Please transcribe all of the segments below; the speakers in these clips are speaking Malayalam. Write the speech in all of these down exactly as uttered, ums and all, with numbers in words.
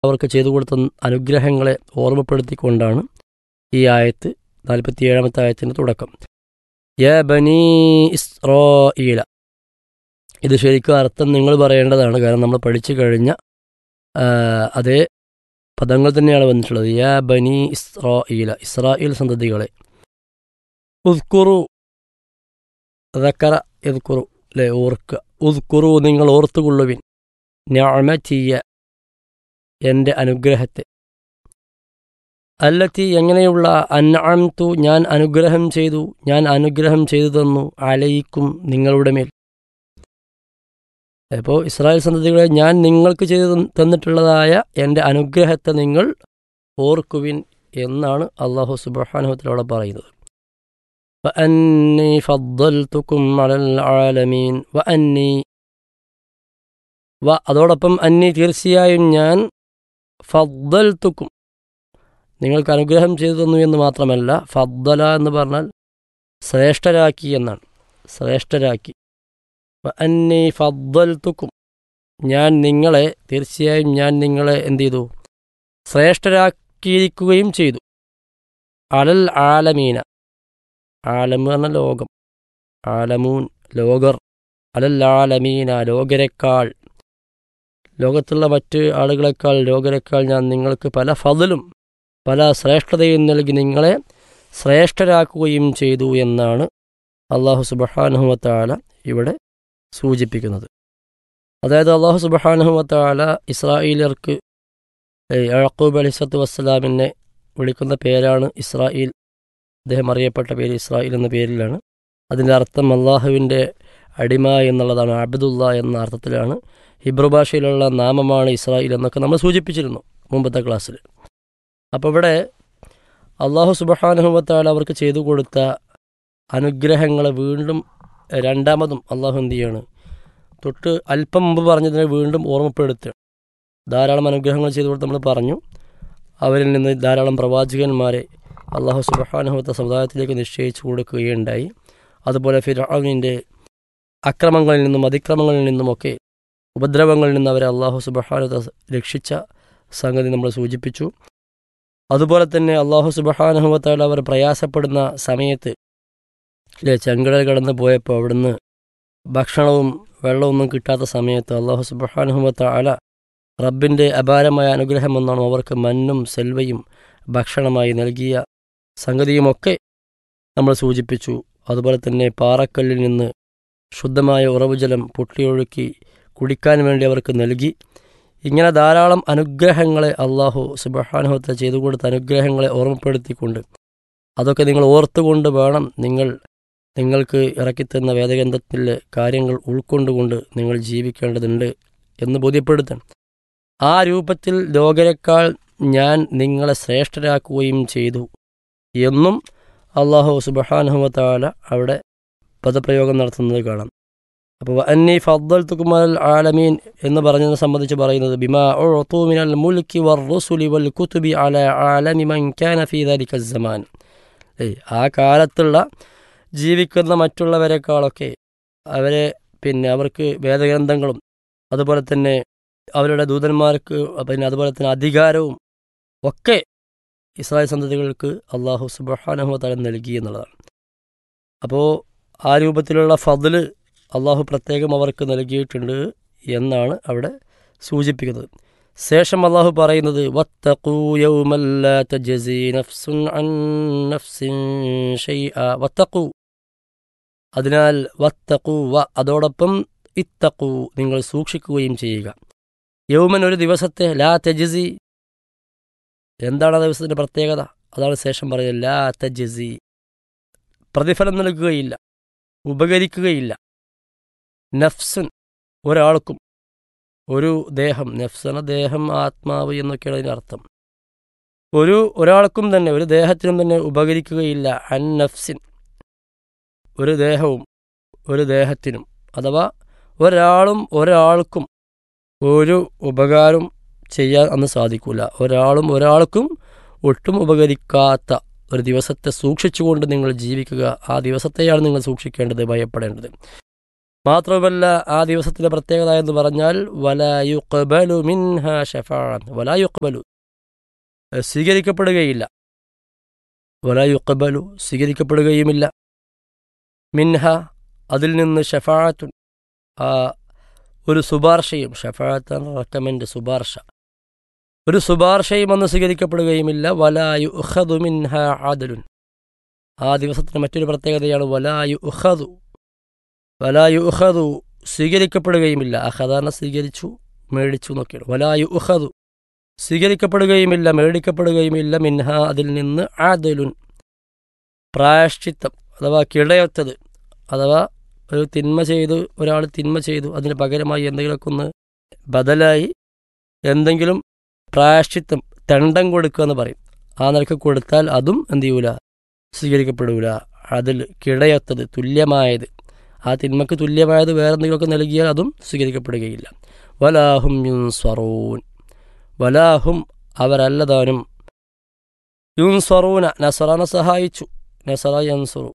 അവർക്ക് ചെയ്തു കൊടുത്ത അനുഗ്രഹങ്ങളെ ഓർമ്മപ്പെടുത്തിക്കൊണ്ടാണ് ഈ ആയത്ത് നാൽപ്പത്തിയേഴാമത്തെ ആയത്തിൻ്റെ തുടക്കം. യാ ബനീ ഇസ്രായീല. ഇത് ശരിക്കും അർത്ഥം നിങ്ങൾ പറയേണ്ടതാണ്, കാരണം നമ്മൾ പഠിച്ചു കഴിഞ്ഞ അതേ പദങ്ങൾ തന്നെയാണ് വന്നിട്ടുള്ളത്. യാ ബനീ ഇസ്രായീല, ഇസ്രായേൽ സന്തതികളെ. ഉദ്കുറു ദക്കറ എദ്കുറു അല്ലേ, ഓർക്കുക. ഉദ്കുറു നിങ്ങൾ ഓർത്തുകൊള്ളുവിൻ. നിഅമതിയ എൻ്റെ അനുഗ്രഹത്തെ. അല്ലത്തി എങ്ങനെയുള്ള, അൻഅംതു ഞാൻ അനുഗ്രഹം ചെയ്തു, ഞാൻ അനുഗ്രഹം ചെയ്തു തന്നു, അലൈക്കും നിങ്ങളുടെ മേൽ. അപ്പോൾ ഇസ്രായേൽ സന്തതികളെ ഞാൻ നിങ്ങൾക്ക് ചെയ്തു തന്നിട്ടുള്ളതായ എൻ്റെ അനുഗ്രഹത്തെ നിങ്ങൾ ഓർക്കുവിൻ എന്നാണ് അല്ലാഹു സുബ്ഹാനഹു വ തആല അവിടെ പറയുന്നത്. വഅന്നി ഫദ്ദൽതുകും അലൽ ആലമീൻ. വഅന്നി വ അതോടൊപ്പം അന്നി തീർച്ചയായും ഞാൻ, ഫദ്ദൽതുകും നിങ്ങൾക്ക് അനുഗ്രഹം ചെയ്തു തന്നു എന്ന് മാത്രമല്ല, ഫദ്ദല എന്ന് പറഞ്ഞാൽ ശ്രേഷ്ഠരാക്കി എന്നാണ്, ശ്രേഷ്ഠരാക്കി. വഅന്നി ഫദ്ദൽതുകും ഞാൻ നിങ്ങളെ, തീർച്ചയായും ഞാൻ നിങ്ങളെ എന്ത് ചെയ്തു, ശ്രേഷ്ഠരാക്കിയിരിക്കുകയും ചെയ്തു. അലൽ ആലമീന, ആലം എന്ന ലോകം, ആലമൂൻ ലോകർ, അലൽ ആലമീന ലോകരെക്കാൾ, ലോകത്തുള്ള മറ്റ് ആളുകളെക്കാൾ, ലോകരെക്കാൾ ഞാൻ നിങ്ങൾക്ക് പല ഫضലും പല ശ്രേഷ്ഠതയും നൽകി നിങ്ങളെ ശ്രേഷ്ഠരാക്കുകയും ചെയ്തു എന്നാണ് അല്ലാഹു സുബ്ഹാനഹു വ തആല ഇവിടെ സൂചിപ്പിക്കുന്നത്. അതായത് അല്ലാഹു സുബ്ഹാനഹു വ തആല ഇസ്രായേലർക്ക്, യാക്കൂബ് അലൈഹിസ്സലാത്തു വസ്സലാമിനെ വിളിക്കുന്ന പേരാണ് ഇസ്രായേൽ. അദ്ദേഹം അറിയപ്പെട്ട പേര് ഇസ്രായേൽ എന്ന പേരിലാണ്. അതിൻ്റെ അർത്ഥം അള്ളാഹുവിൻ്റെ അടിമ എന്നുള്ളതാണ്, അബ്ദുള്ള എന്ന അർത്ഥത്തിലാണ്. ഹിബ്രു ഭാഷയിലുള്ള നാമമാണ് ഇസ്രായേൽ എന്നൊക്കെ നമ്മൾ സൂചിപ്പിച്ചിരുന്നു മുമ്പത്തെ ക്ലാസ്സിൽ. അപ്പോൾ ഇവിടെ അല്ലാഹു സുബ്ഹാനഹു വ തആല അവർക്ക് ചെയ്തു കൊടുത്ത അനുഗ്രഹങ്ങളെ വീണ്ടും രണ്ടാമതും അള്ളാഹു എന്ത് ചെയ്യാണ്, തൊട്ട് അല്പം മുമ്പ് പറഞ്ഞതിനെ വീണ്ടും ഓർമ്മപ്പെടുത്തുക. ധാരാളം അനുഗ്രഹങ്ങൾ ചെയ്തു കൊടുത്ത് നമ്മൾ പറഞ്ഞു. അവരിൽ നിന്ന് ധാരാളം പ്രവാചകന്മാരെ അല്ലാഹു സുബ്ഹാനഹു വ തആല സമുദായത്തിലേക്ക് നിശ്ചയിച്ചു കൊടുക്കുകയുണ്ടായി. അതുപോലെ ഫിർഔനിൻ്റെ അക്രമങ്ങളിൽ നിന്നും അതിക്രമങ്ങളിൽ നിന്നുമൊക്കെ, ഉപദ്രവങ്ങളിൽ നിന്ന് അവരെ അല്ലാഹു സുബ്ഹാനഹു വ തആല രക്ഷിച്ച സംഗതി നമ്മൾ സൂചിപ്പിച്ചു. അതുപോലെ തന്നെ അല്ലാഹു സുബ്ഹാനഹു വ തആല അവർ പ്രയാസപ്പെടുന്ന സമയത്ത് അല്ലേ, ചെങ്കടൽ കടന്ന് പോയപ്പോൾ അവിടുന്ന് ഭക്ഷണവും വെള്ളമൊന്നും കിട്ടാത്ത സമയത്ത് അല്ലാഹു സുബ്ഹാനഹു വ തആല റബ്ബിൻ്റെ അപാരമായ അനുഗ്രഹം എന്നാണ് അവർക്ക് മന്നും സെൽവയും ഭക്ഷണമായി നൽകിയ സംഗതിയുമൊക്കെ നമ്മൾ സൂചിപ്പിച്ചു. അതുപോലെ തന്നെ പാറക്കല്ലിൽ നിന്ന് ശുദ്ധമായ ഉറവുജലം പൊട്ടിയൊഴുക്കി കുടിക്കാൻ വേണ്ടി അവർക്ക് നൽകി. ഇങ്ങനെ ധാരാളം അനുഗ്രഹങ്ങളെ അല്ലാഹു സുബ്ഹാനഹു വ തആല ചെയ്തു കൊടുത്ത അനുഗ്രഹങ്ങളെ ഓർമ്മപ്പെടുത്തിക്കൊണ്ട്, അതൊക്കെ നിങ്ങൾ ഓർത്തുകൊണ്ട് വേണം നിങ്ങൾ നിങ്ങൾക്ക് ഇറക്കിത്തന്ന വേദഗ്രന്ഥത്തിലെ കാര്യങ്ങൾ ഉൾക്കൊണ്ടുകൊണ്ട് നിങ്ങൾ ജീവിക്കേണ്ടതുണ്ട് എന്ന് ബോധ്യപ്പെടുത്തണം. ആ രൂപത്തിൽ ലോകരെക്കാൾ ഞാൻ നിങ്ങളെ ശ്രേഷ്ഠരാക്കുകയും ചെയ്തു എന്നും അല്ലാഹു സുബ്ഹാനഹു വ തആല അവിടെ പദപ്രയോഗം നടത്തുന്നത് കാണാം. അപ്പോൾ അന്നി ഫദ്ദൽതുകും അലൽ ആലമീൻ എന്ന് പറഞ്ഞതിനെ സംബന്ധിച്ച് പറയുന്നത്, ബിമാ ഉഅതു മിനൽ മുൽക്കി വർ-റുസുലി വൽ കുതുബി അലാ ആലമി മൻ കാന ഫീ ദാലിക അസ്സമാൻ. ആ കാലത്തുള്ള ജീവിക്കുന്ന മറ്റുള്ളവരെക്കാളൊക്കെ അവരെ പിന്നെ അവർക്ക് വേദഗ്രന്ഥങ്ങളും അതുപോലെ തന്നെ അവരുടെ ദൂതന്മാർക്ക് പിന്നെ അതുപോലെ തന്നെ അധികാരവും ഒക്കെ ഇസ്രായേൽ സന്തതികൾക്ക് അല്ലാഹു സുബ്ഹാനഹു വ തആല നൽകി എന്നുള്ളതാണ്. അപ്പോൾ ആ രൂപത്തിലുള്ള ഫضല് അള്ളാഹു പ്രത്യേകം അവർക്ക് നൽകിയിട്ടുണ്ട് എന്നാണ് അവിടെ സൂചിപ്പിക്കുന്നത്. ശേഷം അള്ളാഹു പറയുന്നത്, വത്തഖൂ യൗമൻ ലാ തജ്സി നഫ്സുൻ അൻ നഫ്സിൻ ശൈഅ. വത്തഖൂ, അതിനാൽ വത്തഖൂ വ അതോടൊപ്പം ഇത്തഖൂ നിങ്ങൾ സൂക്ഷിക്കുകയും ചെയ്യുക. യൗമൻ ഒരു ദിവസത്തെ, ലാ തജ്സി എന്താണ് ആ ദിവസത്തിൻ്റെ പ്രത്യേകത? അതാണ് ശേഷം പറയുന്നത്, ലാ തജ്സി പ്രതിഫലം നൽകുകയില്ല, ഉപകരിക്കുകയില്ല. നഫ്സുൻ ഒരാൾക്കും, ഒരു ദേഹം, നഫ്സന ദേഹം ആത്മാവ് എന്നൊക്കെയാണ് അതിൻ്റെ അർത്ഥം. ഒരു ഒരാൾക്കും തന്നെ, ഒരു ദേഹത്തിനും തന്നെ ഉപകരിക്കുകയില്ല. അൻ നഫ്സിൻ ഒരു ദേഹവും ഒരു ദേഹത്തിനും, അഥവാ ഒരാളും ഒരാൾക്കും ഒരു ഉപകാരം ചെയ്യാൻ അന്ന് സാധിക്കില്ല. ഒരാളും ഒരാൾക്കും ഒട്ടും ഉപകരിക്കാത്ത ഒരു ദിവസത്തെ സൂക്ഷിച്ചുകൊണ്ട് നിങ്ങൾ ജീവിക്കുക. ആ ദിവസത്തെയാണ് നിങ്ങൾ സൂക്ഷിക്കേണ്ടത്, ഭയപ്പെടേണ്ടത്. മാത്രവുമല്ല ആ ദിവസത്തിൻ്റെ പ്രത്യേകത എന്ന് പറഞ്ഞാൽ വലാ യുഖ്ബലു മിൻഹാ ശഫാഅത്ത്, വലാ യുഖ്ബലു സ്വീകരിക്കപ്പെടുകയില്ല, വലാ യുഖ്ബലു സ്വീകരിക്കപ്പെടുകയുമില്ല, മിൻഹ അതിൽ നിന്ന് ഷഫാഅത്തുൻ ആ ഒരു ശുപാർശയും, ഷഫാഅത്ത് റെക്കമെൻഡ് ശുപാർശ, ഒരു ശുപാർശയും അന്ന് സ്വീകരിക്കപ്പെടുകയുമില്ല. വലാ യുഖദു മിൻഹാ അദ്ലുൻ, ആ ദിവസത്തിന് മറ്റൊരു പ്രത്യേകതയാണ് വലാ യുഖദു, വലാ യുഖദു സ്വീകരിക്കപ്പെടുകയുമില്ല. അഖദാന സ്വീകരിച്ചു മേടിച്ചു എന്നൊക്കെയാണ്. വലാ യുഖദു സ്വീകരിക്കപ്പെടുകയുമില്ല മേടിക്കപ്പെടുകയുമില്ല മിൻഹ അതിൽ നിന്ന് അദ്ലുൻ പ്രായശ്ചിത്തം അഥവാ കിടയത്തത്, അഥവാ ഒരു തിന്മ ചെയ്തു, ഒരാൾ തിന്മ ചെയ്തു, അതിന് പകരമായി എന്തെങ്കിലുമൊക്കെ ഒന്ന് ബദലായി എന്തെങ്കിലും പ്രായശ്ചിത്തം ദണ്ഡം കൊടുക്കുക എന്ന് പറയും. ആ നിലക്ക് കൊടുത്താൽ അതും എന്ത് ചെയ്യൂല, സ്വീകരിക്കപ്പെടൂല. അതിൽ കിടയത്തത് തുല്യമായത്, ആ തിന്മക്ക് തുല്യമായത് വേറെ എന്തെങ്കിലുമൊക്കെ നൽകിയാൽ അതും സ്വീകരിക്കപ്പെടുകയില്ല. വലാഹും യുൻസറൂൻ, വലാഹും അവരല്ലതാനും, യുൻസറൂന നസറാനെ സഹായിച്ചു, നസറ യൻസുറു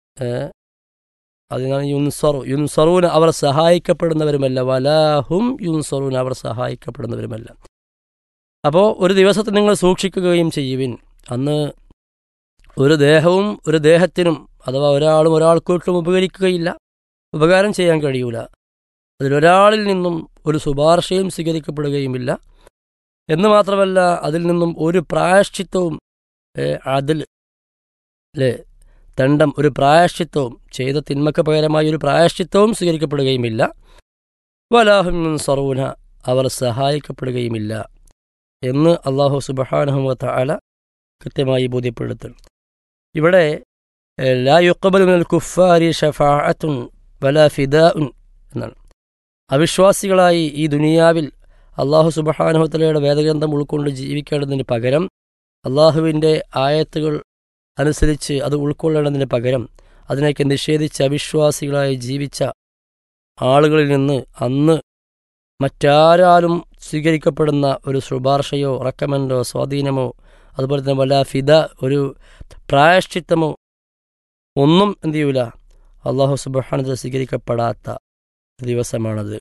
അതിനാണ് യുൻസറു, യുൻസറൂന അവർ സഹായിക്കപ്പെടുന്നവരുമല്ല, വലാഹും യുൻസറൂന അവർ സഹായിക്കപ്പെടുന്നവരുമല്ല. അപ്പോൾ ഒരു ദിവസത്തെ നിങ്ങൾ സൂക്ഷിക്കുകയും ചെയ്യുവിൻ, അന്ന് ഒരു ദേഹവും ഒരു ദേഹത്തിനും അഥവാ ഒരാളും ഒരാൾക്കൊട്ടും ഉപകരിക്കുകയില്ല, ഉപകാരം ചെയ്യാൻ കഴിയൂല. അതിലൊരാളിൽ നിന്നും ഒരു ശുപാർശയും സ്വീകരിക്കപ്പെടുകയുമില്ല എന്ന് മാത്രമല്ല അതിൽ നിന്നും ഒരു പ്രായശ്ചിത്തവും അതിൽ അല്ലേ ദണ്ഡം ഒരു പ്രായശ്ചിത്തവും ചെയ്ത തിന്മക്ക് പകരമായി ഒരു പ്രായശ്ചിത്തവും സ്വീകരിക്കപ്പെടുകയുമില്ല. വലാഹും യുൻസറൂന അവർ സഹായിക്കപ്പെടുകയുമില്ല എന്ന് അല്ലാഹു സുബ്ഹാനഹു വ തആല കൃത്യമായി ബോധ്യപ്പെടുത്തുന്നു. ഇവിടെ ലാ യുഖ്ബലു മിനൽ കുഫാരി ശഫാഅത്തുൻ വലാ ഫിദാഉൻ എന്നാണ്. അവിശ്വാസികളായി ഈ ദുനിയാവിൽ അല്ലാഹു സുബ്ഹാനഹു വ തആലയുടെ വേദഗ്രന്ഥം ഉൾക്കൊണ്ട് ജീവിക്കേണ്ടതിന് പകരം അല്ലാഹുവിൻ്റെ ആയത്തുകൾ അനുസരിച്ച് അത് ഉൾക്കൊള്ളേണ്ടതിന് പകരം അതിനൊക്കെ നിഷേധിച്ച് അവിശ്വാസികളായി ജീവിച്ച ആളുകളിൽ നിന്ന് അന്ന് മറ്റാരാലും സ്വീകരിക്കപ്പെടുന്ന ഒരു ശുപാർശയോ റെക്കമെൻഡോ സ്വാധീനമോ അതുപോലെ തന്നെ വല്ല ഫിദ ഒരു പ്രായശ്ചിത്തമോ ഒന്നും എന്ത് ചെയ്യൂല, അല്ലാഹു സുബ്ഹാനഹു വ തആല സ്വീകരിക്കപ്പെടാത്ത ദിവസമാണത്.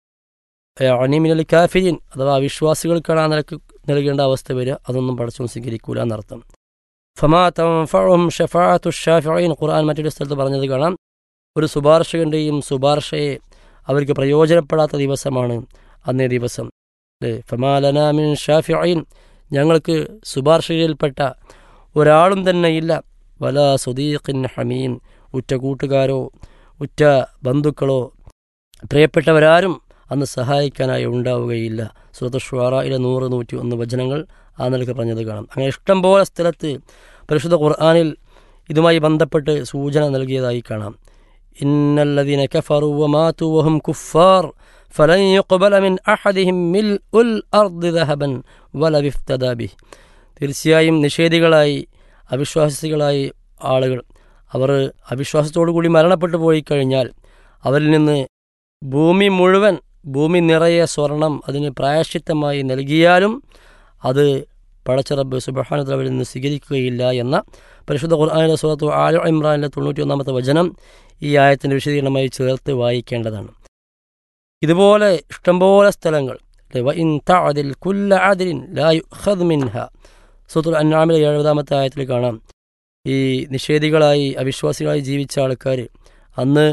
അനിമിനൽ കാഫിരീൻ അഥവാ അവിശ്വാസികൾക്കാണ് ആ നിലക്ക് നൽകേണ്ട അവസ്ഥ വരിക, അതൊന്നും പടച്ചോൻ സ്വീകരിക്കൂല എന്നർത്ഥം. ഫമാ തൻഫഉഹും ശഫാഅത്തു ശാഫിഈൻ ഖുർആൻ മറ്റൊരു സ്ഥലത്ത് പറഞ്ഞത് കാണാം, ഒരു ശുപാർശകൻ്റെയും ശുപാർശയെ അവർക്ക് പ്രയോജനപ്പെടാത്ത ദിവസമാണ് അന്നേ ദിവസം. അല്ലേ, ഫമാ ലനാ മിൻ ശാഫിഈൻ ഞങ്ങൾക്ക് ശുപാർശയിൽപ്പെട്ട ഒരാളും തന്നെ ഇല്ല. വലാ സദീഖിൻ ഹമീം ഉറ്റ കൂട്ടുകാരോ ഉറ്റ ബന്ധുക്കളോ പ്രിയപ്പെട്ടവരാരും അന്ന് സഹായിക്കാനായി ഉണ്ടാവുകയില്ല. സൂറത്ത് ശുആറയിലെ നൂറ് നൂറ്റി ഒന്ന് വചനങ്ങൾ ആ നിലക്ക് പറഞ്ഞത് കാണാം. അങ്ങനെ ഇഷ്ടംപോലെ സ്ഥലത്ത് പരിശുദ്ധ ഖുർആനിൽ ഇതുമായി ബന്ധപ്പെട്ട് സൂചന നൽകിയതായി കാണാം. ഇന്നല്ലദീന കഫറു വമാതു വഹും കുഫാർ ഫലൻ യുഖ്ബല മിൻ അഹദിഹിം മിൽഉൽ അർദി ദഹബൻ വലൗ ഇഫ്തദാ ബിഹി. തീർച്ചയായും നിഷേധികളായി അവിശ്വാസികളായി ആളുകൾ അവർ അവിശ്വാസത്തോടു കൂടി മരണപ്പെട്ടു പോയി കഴിഞ്ഞാൽ അവരിൽ നിന്ന് ഭൂമി മുഴുവൻ ഭൂമി നിറയെ സ്വർണം അതിന് പ്രായശ്ചിത്തമായി നൽകിയാലും അത് പടച്ച റബ്ബ് സുബ്ഹാനഹു വ തആല നിന്ന് സ്വീകരിക്കുകയില്ല എന്ന പരിശുദ്ധ ഖുർആനിലെ സൂറത്ത് ആല ഇമ്രാനിലെ തൊണ്ണൂറ്റി ഒന്നാമത്തെ വചനം ഈ ആയത്തിൻ്റെ വിശദീകരണമായി ചേർത്ത് വായിക്കേണ്ടതാണ്. ഇതുപോലെ ഇഷ്ടംപോലെ സ്ഥലങ്ങൾ വഇൻ തഅദിൽ കുല്ല അദ്ലിൻ ലാ യുഖദ് മിൻഹാ സൂറത്തുൽ അൻആമിലെ എഴുപതാമത്തെ ആയത്തിൽ കാണാം. ഈ നിഷേധികളായി അവിശ്വാസികളായി ജീവിച്ച ആൾക്കാർ അന്ന്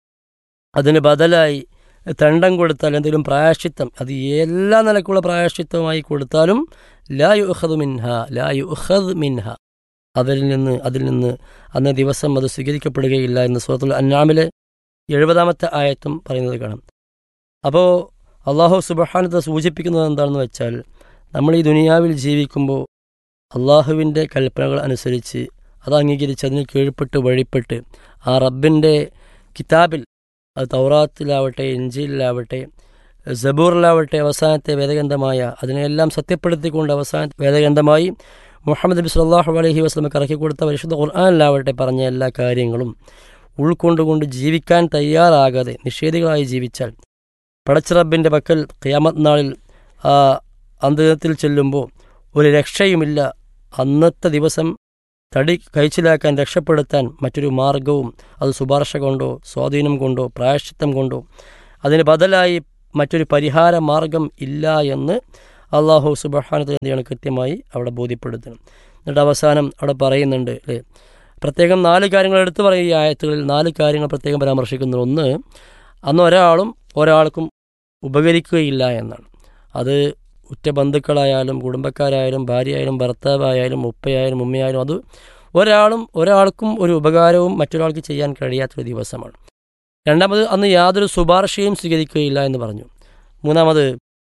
അതിന് ബദലായി ദണ്ഡം കൊടുത്താൽ എന്തെങ്കിലും പ്രായശ്ചിത്തം അത് എല്ലാ നിലക്കുള്ള പ്രായശ്ചിത്തമായി കൊടുത്താലും ലാ യുഖദ് മിൻഹ ലാ യുഖദ് മിൻഹ അവരിൽ നിന്ന് അതിൽ നിന്ന് അന്ന് ദിവസം അത് സ്വീകരിക്കപ്പെടുകയില്ല എന്ന് സൂറത്തുൽ അൻആമിലെ എഴുപതാമത്തെ ആയത്തും പറയുന്നത് കാണാം. അപ്പോൾ അല്ലാഹു സുബ്ഹാനഹു വ തആല സൂചിപ്പിക്കുന്നത് എന്താണെന്ന് വെച്ചാൽ നമ്മൾ ഈ ദുനിയാവിൽ ജീവിക്കുമ്പോൾ അള്ളാഹുവിൻ്റെ കൽപ്പനകൾ അനുസരിച്ച് അത് അംഗീകരിച്ച് അതിന് കീഴ്പ്പെട്ട് വഴിപ്പെട്ട് ആ റബ്ബിൻ്റെ കിതാബിൽ അത് തൗറാത്തിലാവട്ടെ ഇൻജീലിലാവട്ടെ സബൂറിലാവട്ടെ അവസാനത്തെ വേദഗ്രന്ഥമായ അതിനെല്ലാം സത്യപ്പെടുത്തിക്കൊണ്ട് അവസാന വേദഗ്രന്ഥമായി മുഹമ്മദ് നബി സല്ലല്ലാഹു അലൈഹി വസല്ലമക്ക് ഇറക്കി കൊടുത്ത പരിശുദ്ധ ഖുർആനിലാവട്ടെ പറഞ്ഞ എല്ലാ കാര്യങ്ങളും ഉൾക്കൊണ്ടുകൊണ്ട് ജീവിക്കാൻ തയ്യാറാകാതെ നിഷേധികളായി ജീവിച്ചാൽ പടച്ച റബ്ബിൻ്റെ പക്കൽ ഖിയാമത്ത് നാളിൽ ആ അന്ത്യത്തിൽ ചെല്ലുമ്പോൾ ഒരു രക്ഷയുമില്ല. അന്നത്തെ ദിവസം തടി കഴിച്ചിലാക്കാൻ രക്ഷപ്പെടുത്താൻ മറ്റൊരു മാർഗവും അത് ശുപാർശ കൊണ്ടോ സ്വാധീനം കൊണ്ടോ പ്രായശ്ചിത്തം കൊണ്ടോ അതിന് ബദലായി മറ്റൊരു പരിഹാര മാർഗം ഇല്ല എന്ന് അള്ളാഹു സുബ്ഹാനഹു വ തആല കൃത്യമായി അവിടെ ബോധ്യപ്പെടുത്തണം. എന്നിട്ട് അവസാനം അവിടെ പറയുന്നുണ്ട് അല്ലേ, പ്രത്യേകം നാല് കാര്യങ്ങൾ എടുത്തു പറയുക. ഈ ആയത്തുകളിൽ നാല് കാര്യങ്ങൾ പ്രത്യേകം പരാമർശിക്കുന്നു. ഒന്ന്, അന്ന് ഒരാളും ഒരാൾക്കും ഉപകരിക്കുകയില്ല എന്നാണ്. അത് ഉറ്റ ബന്ധുക്കളായാലും കുടുംബക്കാരായാലും ഭാര്യയായാലും ഭർത്താവായാലും ഉപ്പയായാലും ഉമ്മയായാലും അത് ഒരാളും ഒരാൾക്കും ഒരു ഉപകാരവും മറ്റൊരാൾക്ക് ചെയ്യാൻ കഴിയാത്തൊരു ദിവസമാണ്. രണ്ടാമത്, അന്ന് യാതൊരു ശുപാർശയും സ്വീകരിക്കുകയില്ല എന്ന് പറഞ്ഞു. മൂന്നാമത്,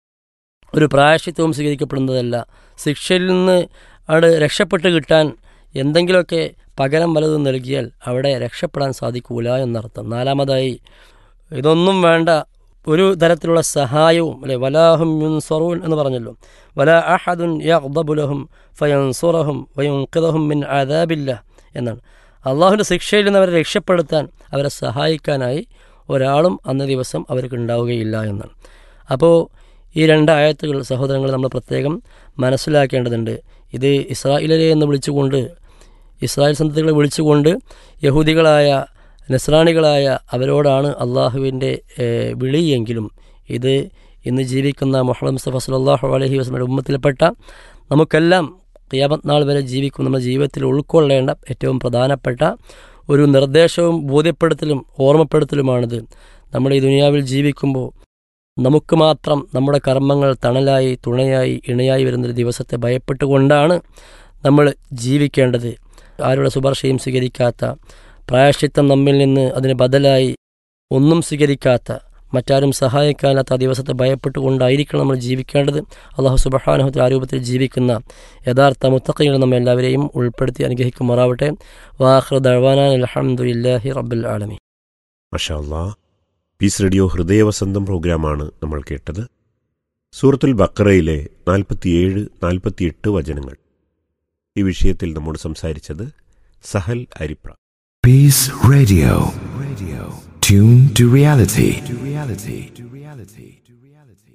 ഒരു പ്രായശ്ചിത്തവും സ്വീകരിക്കപ്പെടുന്നതല്ല. ശിക്ഷയിൽ നിന്ന് അവിടെ രക്ഷപ്പെട്ട് കിട്ടാൻ എന്തെങ്കിലുമൊക്കെ പകരം വലതും നൽകിയാൽ അവിടെ രക്ഷപ്പെടാൻ സാധിക്കൂല എന്നർത്ഥം. നാലാമതായി, ഇതൊന്നും വേണ്ട, ഒരു തരത്തിലുള്ള സഹായവും അല്ലെ, വലാഹും യുൻസറൂൻ എന്ന് പറഞ്ഞല്ലോ, വലാ അഹദുൻ യഗ്ദബു ലഹും ഫയൻസുറഹും വയുൻഖിദഹും മിൻ അദാബില്ലാഹ് എന്നാണ്. അള്ളാഹുവിൻ്റെ ശിക്ഷയിൽ നിന്ന് അവരെ രക്ഷപ്പെടുത്താൻ അവരെ സഹായിക്കാനായി ഒരാളും അന്ന ദിവസം അവർക്ക് ഉണ്ടാവുകയില്ല എന്നാണ്. അപ്പോൾ ഈ രണ്ട് ആയത്തുകൾ സഹോദരങ്ങൾ നമ്മൾ പ്രത്യേകം മനസ്സിലാക്കേണ്ടതുണ്ട്. ഇത് ഇസ്രായേലരെ എന്ന് വിളിച്ചുകൊണ്ട്, ഇസ്രായേൽ സന്തതികളെ വിളിച്ചുകൊണ്ട് യഹൂദികളായ നസ്രാണികളായ അവരോടാണ് അള്ളാഹുവിൻ്റെ വിളിയെങ്കിലും ഇത് ഇന്ന് ജീവിക്കുന്ന മുഹമ്മദ് മുസ്തഫ സല്ലല്ലാഹു അലൈഹി വസല്ലമയുടെ ഉമ്മത്തിൽപ്പെട്ട നമുക്കെല്ലാം ഖിയാമത്ത് നാൾ വരെ ജീവിക്കും നമ്മുടെ ജീവിതത്തിൽ ഉൾക്കൊള്ളേണ്ട ഏറ്റവും പ്രധാനപ്പെട്ട ഒരു നിർദ്ദേശവും ബോധ്യപ്പെടുത്തലും ഓർമ്മപ്പെടുത്തലുമാണിത്. നമ്മൾ ഈ ദുനിയാവിൽ ജീവിക്കുമ്പോൾ നമുക്ക് മാത്രം നമ്മുടെ കർമ്മങ്ങൾ തണലായി തുണയായി ഇണയായി വരുന്നൊരു ദിവസത്തെ ഭയപ്പെട്ടുകൊണ്ടാണ് നമ്മൾ ജീവിക്കേണ്ടത്. ആരുടെ ശുപാർശയും സ്വീകരിക്കാത്ത, പ്രായശ്ചിത്തം നമ്മിൽ നിന്ന് അതിന് ബദലായി ഒന്നും സ്വീകരിക്കാത്ത, മറ്റാരും സഹായിക്കാനാത്ത ആ ദിവസത്തെ ഭയപ്പെട്ടുകൊണ്ടായിരിക്കണം നമ്മൾ ജീവിക്കേണ്ടത്. അള്ളാഹു സുബ്ഹാനഹു വ തആല ആ രൂപത്തിൽ ജീവിക്കുന്ന യഥാർത്ഥ മുത്തഖീങ്ങൾ നമ്മെ എല്ലാവരെയും ഉൾപ്പെടുത്തി അനുഗ്രഹിക്കുമാറാവട്ടെ. വആഖിറു ദഅ്വാനാ അൽഹംദുലില്ലാഹി റബ്ബിൽ ആലമീൻ. മാഷാ അല്ലാഹ്. പീസ് റേഡിയോ ഹൃദയവസന്തം പ്രോഗ്രാമാണ് നമ്മൾ കേട്ടത്. സൂറത്തുൽ ബഖറയിലെ നാൽപ്പത്തിയേഴ് നാൽപ്പത്തിയെട്ട് വചനങ്ങൾ. ഈ വിഷയത്തിൽ നമ്മോട് സംസാരിച്ചത് Sahal Aripra. Peace Radio. Radio. Tune to reality. To reality. To reality. To reality.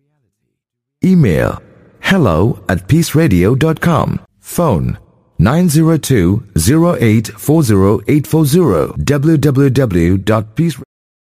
Email hello at peaceradio dot com. Phone nine zero two zero eight four zero eight four zero. w w w dot peace